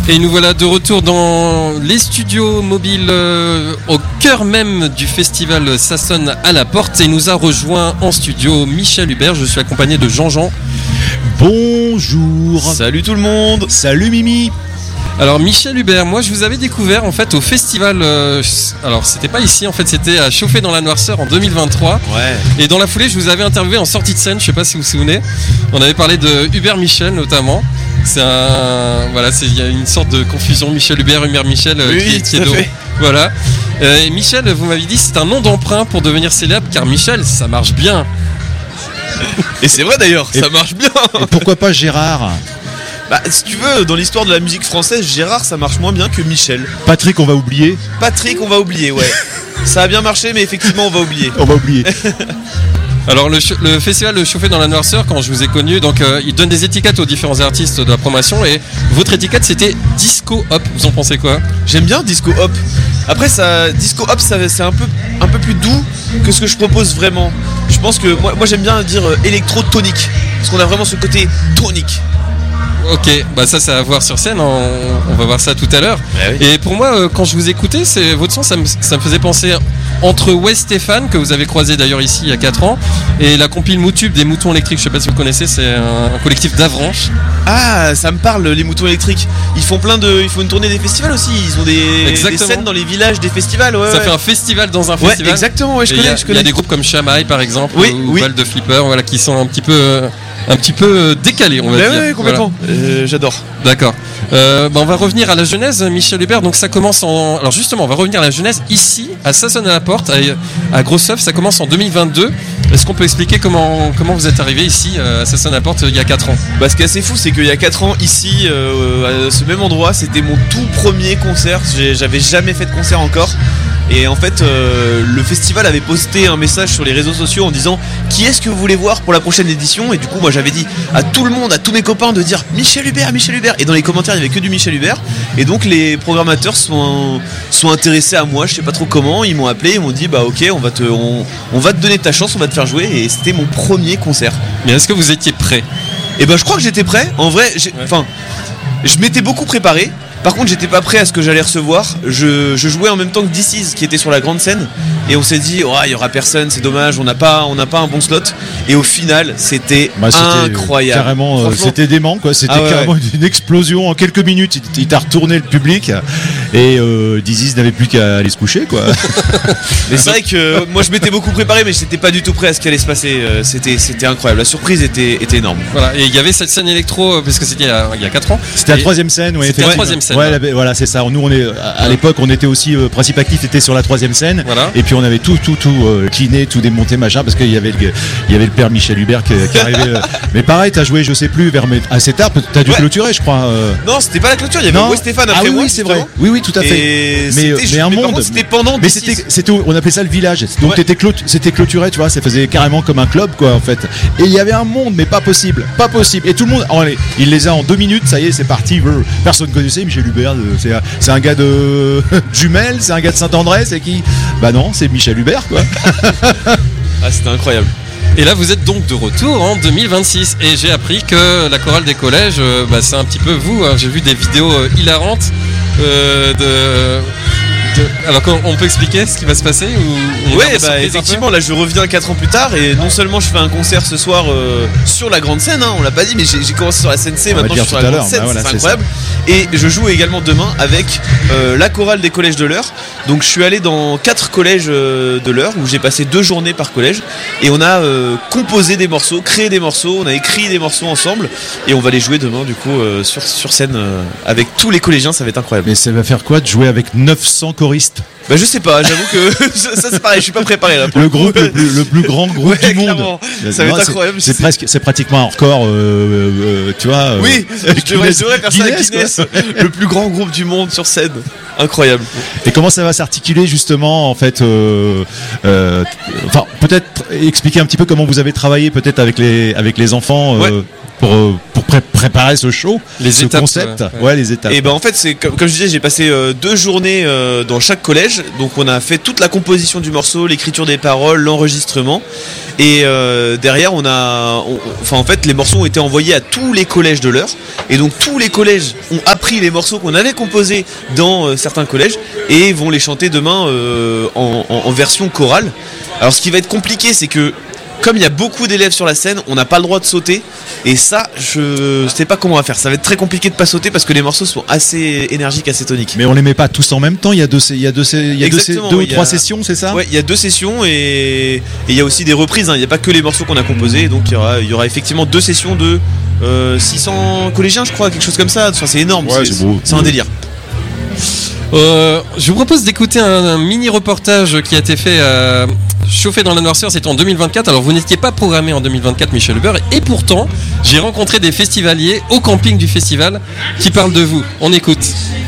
Et nous voilà de retour dans les studios mobiles au cœur même du festival Ça sonne à la porte et nous a rejoint en studio Michel Hubert. Je suis accompagné de Jean-Jean. Bonjour. Salut tout le monde. Salut Mimi. Alors Michel Hubert, moi je vous avais découvert en fait au festival, alors c'était pas ici en fait, c'était à Chauffer dans la Noirceur en 2023. Ouais. Et dans la foulée je vous avais interviewé en sortie de scène, je sais pas si vous vous souvenez. On avait parlé de Hubert Michel notamment. Il y a une sorte de confusion Michel Hubert, Hubert Michel qui est drôle. Voilà. Et Michel, vous m'avez dit c'est un nom d'emprunt pour devenir célèbre car Michel ça marche bien. Et c'est vrai d'ailleurs, ça marche bien. Et pourquoi pas Gérard? Bah, si tu veux, dans l'histoire de la musique française, Gérard ça marche moins bien que Michel. Patrick, on va oublier. Patrick, on va oublier, ouais. Ça a bien marché, mais effectivement, on va oublier. On va oublier. Alors le festival de Chauffer dans la Noirceur, quand je vous ai connu, donc il donne des étiquettes aux différents artistes de la promotion et votre étiquette c'était Disco Hop. Vous en pensez quoi? J'aime bien Disco Hop. Après Disco Hop c'est un peu plus doux que ce que je propose vraiment. Je pense que moi j'aime bien dire électro-tonique parce qu'on a vraiment ce côté tonique. Ok, bah ça c'est à voir sur scène, on va voir ça tout à l'heure. Oui. Et pour moi, quand je vous écoutais, votre son, ça me faisait penser entre Wes Stéphane, que vous avez croisé d'ailleurs ici il y a 4 ans, et la compile Moutube des Moutons Électriques, je sais pas si vous connaissez, c'est un collectif d'Avranches. Ah, ça me parle, les Moutons Électriques. Ils font une tournée des festivals aussi, ils ont des scènes dans les villages des festivals. Ouais, ça fait un festival dans un festival. Ouais, exactement, ouais, je connais. Il y a des groupes comme Chamaille par exemple, ou Val de Flipper, voilà, qui sont un petit peu décalés, on va dire. Ouais, complètement. Voilà. J'adore. D'accord. On va revenir à la genèse, Michel Hubert. Donc ça commence Alors justement, on va revenir à la genèse ici, à Ça sonne à la porte, à Grossoeuf. Ça commence en 2022. Est-ce qu'on peut expliquer comment vous êtes arrivé ici à Ça sonne à la porte il y a 4 ans? Bah, ce qui est assez fou, c'est qu'il y a 4 ans ici, à ce même endroit, c'était mon tout premier concert. J'avais jamais fait de concert encore. Et en fait, le festival avait posté un message sur les réseaux sociaux en disant qui est-ce que vous voulez voir pour la prochaine édition. Et du coup, moi j'avais dit à tout le monde, à tous mes copains de dire Michel Hubert. Et dans les commentaires, il n'y avait que du Michel Hubert. Et donc les programmateurs sont intéressés à moi, je sais pas trop comment. Ils m'ont appelé, ils m'ont dit bah ok, on va te donner ta chance, on va te faire jouer. Et c'était mon premier concert. Mais est-ce que vous étiez prêt? Et ben je crois que j'étais prêt. En vrai, je m'étais beaucoup préparé. Par contre, j'étais pas prêt à ce que j'allais recevoir. Je jouais en même temps que This Is qui était sur la grande scène et on s'est dit il y aura personne, c'est dommage, on n'a pas un bon slot. Et au final, c'était incroyable. Carrément, c'était dément quoi. C'était carrément une explosion en quelques minutes. Il t'a retourné le public et This Is n'avait plus qu'à aller se coucher quoi. Mais c'est vrai que moi je m'étais beaucoup préparé, mais j'étais pas du tout prêt à ce qui allait se passer. C'était incroyable. La surprise était énorme. Voilà. Et il y avait cette scène électro parce que c'était il y a 4 ans. C'était la 3e scène. Ouais, c'était la 3e scène. Ouais, voilà, c'est ça. Nous, à l'époque, on était aussi Principe Actif était sur la 3e scène. Voilà. Et puis on avait tout cleané, tout démonté, machin, parce qu'il y avait le père Michel Hubert qui arrivait. Mais pareil, t'as joué, je sais plus, assez tard. T'as dû clôturer, je crois. Non, c'était pas la clôture. Il y avait Wes Stéphane après moi. Oui, c'est vrai. Oui, tout à fait. Mais un monde. C'était pendant. Mais c'était, on appelait ça le village. Donc c'était clôturé, tu vois. Ça faisait carrément comme un club, quoi, en fait. Et il y avait un monde, mais pas possible. Et tout le monde, il les a en 2 minutes. Ça y est, c'est parti. Personne connaissait Michel Hubert. C'est un gars de Jumelles, c'est un gars de Saint-André, c'est qui? Bah non, c'est Michel Hubert quoi. Ah, c'était incroyable. Et là vous êtes donc de retour en 2026 et j'ai appris que la chorale des collèges, c'est un petit peu vous, hein. J'ai vu des vidéos hilarantes Alors on peut expliquer ce qui va se passer ou ouais, effectivement, là je reviens 4 ans plus tard et non seulement je fais un concert ce soir sur la grande scène, hein, on l'a pas dit, mais j'ai commencé sur la scène C, maintenant je suis sur la grande scène, c'est incroyable. Et je joue également demain avec la chorale des collèges de l'Eure. Donc je suis allé dans 4 collèges de l'Eure où j'ai passé 2 journées par collège et on a composé des morceaux, créé des morceaux, on a écrit des morceaux ensemble et on va les jouer demain du coup sur scène avec tous les collégiens, ça va être incroyable. Mais ça va faire quoi de jouer avec 900 choristes? Bah je sais pas, j'avoue que ça c'est pareil, je suis pas préparé là. Le groupe le plus grand groupe du monde. Ça va être incroyable. C'est pratiquement un record, tu vois. Oui, je devrais faire ça à Guinness, le plus grand groupe du monde sur scène. Incroyable. Et comment ça va s'articuler justement en fait peut-être expliquer un petit peu comment vous avez travaillé peut-être avec les enfants. préparer ce show, les étapes, concept, les étapes. Et ben en fait c'est comme je disais, j'ai passé 2 journées dans chaque collège, donc on a fait toute la composition du morceau, l'écriture des paroles, l'enregistrement, et derrière en fait les morceaux ont été envoyés à tous les collèges de l'Eure, et donc tous les collèges ont appris les morceaux qu'on avait composés dans certains collèges et vont les chanter demain en version chorale. Alors ce qui va être compliqué, c'est que comme il y a beaucoup d'élèves sur la scène, on n'a pas le droit de sauter. Et ça, je sais pas comment on va faire. Ça va être très compliqué de pas sauter parce que les morceaux sont assez énergiques, assez toniques. Mais on les met pas tous en même temps. Il y a deux ou trois sessions, c'est ça ? Ouais, il y a 2 sessions et il y a aussi des reprises. Il n'y a pas que les morceaux qu'on a composés. Donc il y aura effectivement 2 sessions de 600 collégiens, je crois, quelque chose comme ça. Enfin, c'est énorme. Ouais, c'est un délire. Je vous propose d'écouter un mini reportage qui a été fait chauffé dans la noirceur, c'était en 2024. Alors vous n'étiez pas programmé en 2024, Michel Hubert, et pourtant j'ai rencontré des festivaliers au camping du festival qui parlent de vous. On écoute.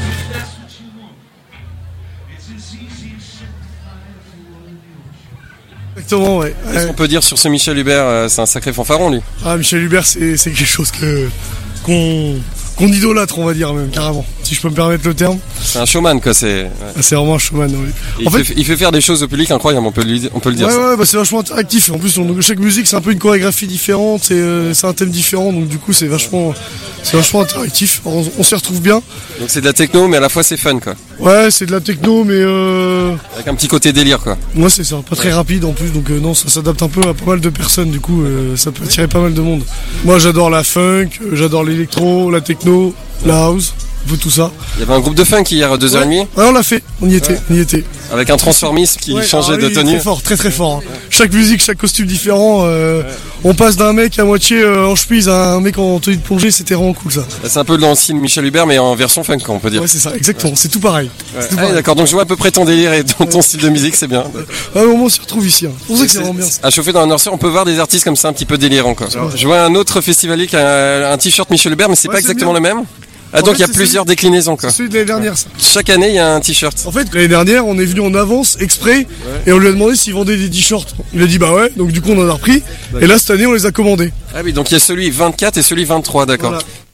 Exactement, ouais. Qu'est-ce qu'on peut dire sur ce Michel Hubert ? C'est un sacré fanfaron, lui. Ah, Michel Hubert, c'est quelque chose qu'on idolâtre, on va dire même, carrément, si je peux me permettre le terme. C'est un showman, quoi. C'est vraiment un showman, oui. Il fait faire des choses au public incroyables, on peut le dire. Ouais, c'est vachement interactif. En plus, chaque musique, c'est un peu une chorégraphie différente, c'est un thème différent, donc du coup, c'est vachement interactif. On s'y retrouve bien. Donc c'est de la techno, mais à la fois c'est fun, quoi. Ouais, c'est de la techno, mais avec un petit côté délire, quoi. Ouais, c'est ça, pas très rapide en plus, donc non, ça s'adapte un peu à pas mal de personnes, du coup, ça peut attirer pas mal de monde. Moi, j'adore la funk, j'adore l'électro, la techno, la house, un peu tout ça. Il y avait un groupe de funk hier à 2h30. Ouais, on l'a fait, on y était. Avec un transformisme qui changeait de tenue. Très fort, très fort. Hein. Chaque musique, chaque costume différent. On passe d'un mec à moitié en chemise à un mec en tenue de plongée, c'était vraiment cool ça. C'est un peu dans le style Michel Hubert, mais en version funk, on peut dire. Ouais, c'est ça, exactement, c'est tout pareil. Ouais. D'accord, donc je vois à peu près ton délire et ton style de musique, c'est bien. À un moment, on s'y retrouve ici. Hein. C'est pour ça que c'est vraiment bien. À chauffer dans la noirceur, on peut voir des artistes comme ça un petit peu délirants, quoi. Je vois un autre festivalier qui a un t-shirt Michel Hubert, mais c'est pas exactement le même. Ah, donc il y a plusieurs déclinaisons, quoi. C'est celui de l'année dernière, ça. Chaque année, il y a un t-shirt. En fait, l'année dernière, on est venu en avance exprès et on lui a demandé s'il vendait des t-shirts. Il a dit bah ouais, donc du coup on en a repris. Et là, cette année, on les a commandés. Ah oui, donc il y a celui 24 et celui 23, d'accord.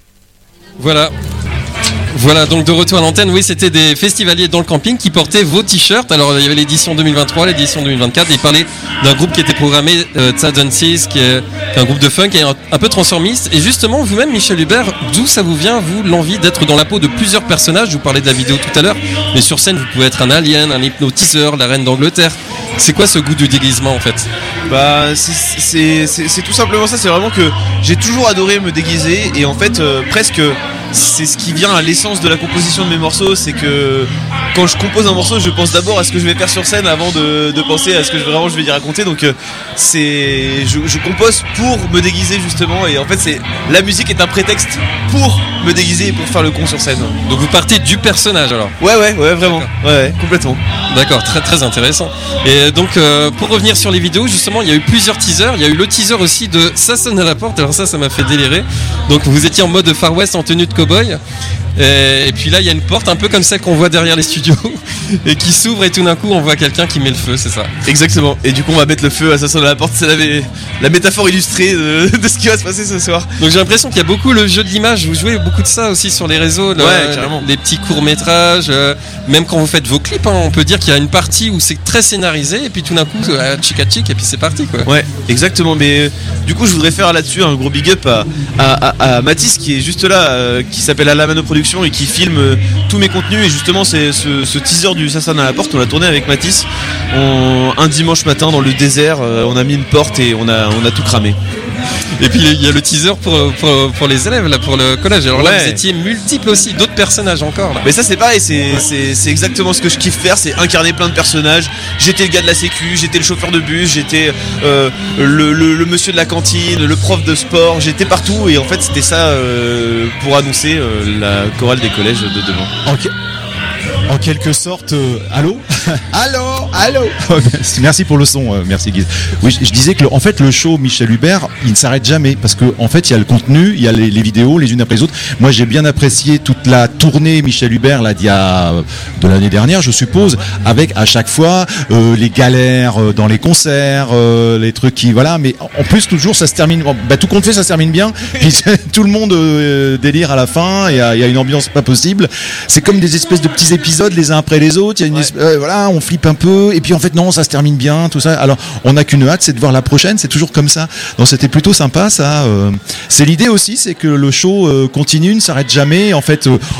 Voilà, donc de retour à l'antenne, oui, c'était des festivaliers dans le camping qui portaient vos t-shirts. Alors il y avait l'édition 2023, l'édition 2024, et ils parlaient d'un groupe qui était programmé, Tzadensis, qui est un groupe de funk et un peu transformiste. Et justement, vous-même, Michel Hubert, d'où ça vous vient, vous, l'envie d'être dans la peau de plusieurs personnages ? Je vous parlais de la vidéo tout à l'heure, mais sur scène, vous pouvez être un alien, un hypnotiseur, la reine d'Angleterre. C'est quoi ce goût du déguisement, en fait ? Bah, c'est tout simplement ça, c'est vraiment que j'ai toujours adoré me déguiser, et en fait, presque... C'est ce qui vient à l'essence de la composition de mes morceaux, c'est que quand je compose un morceau, je pense d'abord à ce que je vais faire sur scène avant de penser à ce que je vais y raconter. Donc je compose pour me déguiser justement, et en fait la musique est un prétexte pour me déguiser et pour faire le con sur scène. Donc vous partez du personnage alors ? Ouais, vraiment, ouais, complètement. D'accord, très très intéressant. Et donc pour revenir sur les vidéos, justement, il y a eu plusieurs teasers. Il y a eu le teaser aussi de Ça sonne à la porte. Alors ça m'a fait délirer. Donc vous étiez en mode Far West en tenue de cow-boy. Et puis là, il y a une porte un peu comme celle qu'on voit derrière les studios et qui s'ouvre, et tout d'un coup, on voit quelqu'un qui met le feu, c'est ça ? Exactement. Et du coup, on va mettre le feu à Ça sonne à la porte. C'est la métaphore illustrée de ce qui va se passer ce soir. Donc j'ai l'impression qu'il y a beaucoup le jeu de l'image. Vous jouez beaucoup de ça aussi sur les réseaux. Carrément. Les petits courts-métrages. Même quand vous faites vos clips, hein, on peut dire qu'il y a une partie où c'est très scénarisé, et puis tout d'un coup, tchic, et puis c'est parti, quoi. Ouais, exactement. Mais du coup, je voudrais faire là-dessus un gros big up à Mathis, qui est juste là, qui s'appelle Alamano Productions et qui filme tous mes contenus. Et justement, c'est ce teaser du Ça sonne à la porte, on l'a tourné avec Mathis un dimanche matin dans le désert. On a mis une porte et on a tout cramé. Et puis il y a le teaser pour les élèves, là, pour le collège. Alors là, vous étiez multiples aussi, d'autres personnages encore là. Mais ça, c'est pareil, c'est exactement ce que je kiffe faire, c'est incarner plein de personnages. J'étais le gars de la sécu, j'étais le chauffeur de bus, j'étais le monsieur de la cantine, le prof de sport, j'étais partout. Et en fait, c'était ça pour annoncer la chorale des collèges de demain. En quelque sorte, allô. Merci pour le son, merci Guy. Oui, je disais que en fait le show Michel Hubert, il ne s'arrête jamais parce que en fait il y a le contenu, il y a les vidéos les unes après les autres. Moi j'ai bien apprécié toute la tournée Michel Hubert là de l'année dernière, je suppose, avec à chaque fois les galères dans les concerts, les trucs qui voilà. Mais en plus toujours ça se termine, tout compte fait ça se termine bien. Puis tout le monde délire à la fin. Il y a une ambiance pas possible. C'est comme des espèces de petits épisodes les uns après les autres. Il y a une voilà, on flippe un peu et puis en fait non, ça se termine bien, tout ça. Alors on n'a qu'une hâte, c'est de voir la prochaine. C'est toujours comme ça. Donc c'était plutôt sympa ça. C'est l'idée aussi, c'est que le show continue, ne s'arrête jamais. En fait,